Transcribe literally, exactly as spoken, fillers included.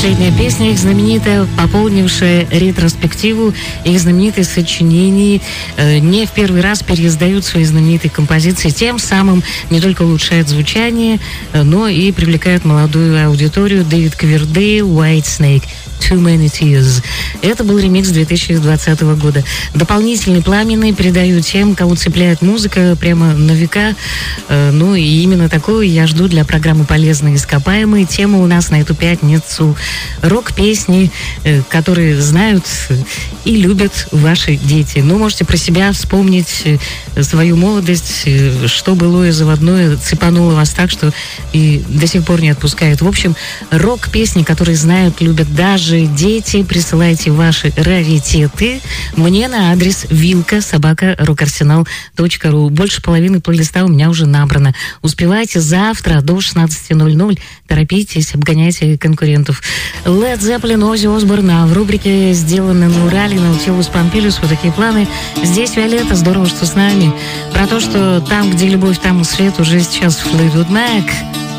последняя песня, их знаменитая, пополнившая ретроспективу их знаменитых сочинений, э, не в первый раз переиздают свои знаменитые композиции, тем самым не только улучшают звучание, э, но и привлекают молодую аудиторию. Дэвид Ковердейл, White Snake, Too Many Tears. Это был ремикс две тысячи двадцатого года. Дополнительный пламенный передаю тем, кого цепляет музыка прямо на века. Э, ну и именно такую я жду для программы «Полезные ископаемые». Тема у нас на эту пятницу — рок-песни, э, которые знают и любят ваши дети. Ну, можете про себя вспомнить э, свою молодость, э, что былое заводное цепануло вас так, что и до сих пор не отпускает. В общем, рок-песни, которые знают, любят даже дети. Присылайте ваши раритеты мне на адрес вилка собака рокарсенал точка ру. Больше половины плейлиста у меня уже набрано. Успевайте завтра до шестнадцати ноль-ноль. Торопитесь, обгоняйте конкурентов. Led Zeppelin, Оззи Осборн, а в рубрике «Сделано на Урале», Наутилус Помпилиус. Вот такие планы. Здесь Виолетта, здорово, что с нами. Про то, что там, где любовь, там и свет, уже сейчас Fleetwood Mac.